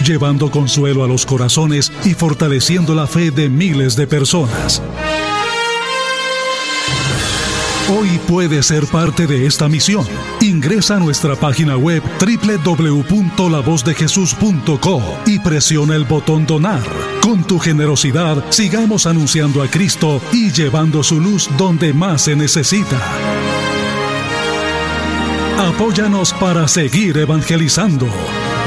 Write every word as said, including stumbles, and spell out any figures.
llevando consuelo a los corazones y fortaleciendo la fe de miles de personas. Hoy puedes ser parte de esta misión. Ingresa a nuestra página web doble u doble u doble u punto la voz de jesús punto co y presiona el botón Donar. Con tu generosidad, sigamos anunciando a Cristo y llevando su luz donde más se necesita. Apóyanos para seguir evangelizando.